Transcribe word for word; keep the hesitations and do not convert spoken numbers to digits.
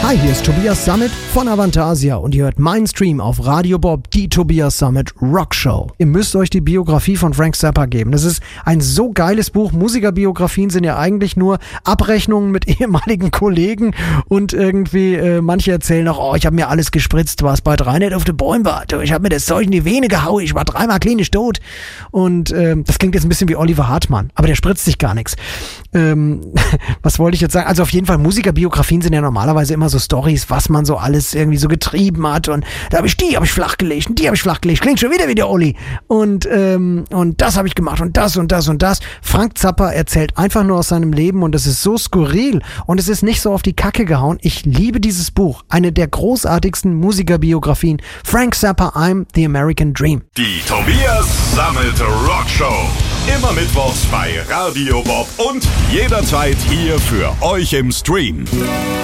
Hi, hier ist Tobias Sammet von Avantasia und ihr hört meinen Stream auf Radio Bob, die Tobias Sammet Rock Show. Ihr müsst euch die Biografie von Frank Zappa geben. Das ist ein so geiles Buch. Musikerbiografien sind ja eigentlich nur Abrechnungen mit ehemaligen Kollegen und irgendwie, äh, manche erzählen noch, oh, ich habe mir alles gespritzt, was bei drei nicht auf den Bäumen war. Ich habe mir das Zeug in die Vene gehauen, ich war dreimal klinisch tot. Und ähm, das klingt jetzt ein bisschen wie Oliver Hartmann, aber der spritzt sich gar nichts. Ähm, was wollte ich jetzt sagen? Also auf jeden Fall, Musikerbiografien sind ja normalerweise immer so Storys, was man so alles irgendwie so getrieben hat und da habe ich die habe ich flachgelegt und die habe ich flachgelegt, klingt schon wieder wie der Olli und ähm, und das habe ich gemacht und das und das und das. Frank Zappa erzählt einfach nur aus seinem Leben und es ist so skurril und es ist nicht so auf die Kacke gehauen. Ich liebe dieses Buch, eine der großartigsten Musikerbiografien. Frank Zappa, I'm the American Dream. Die Tobias Sammet Rock Show. Immer mittwochs bei Radio Bob und jederzeit hier für euch im Stream.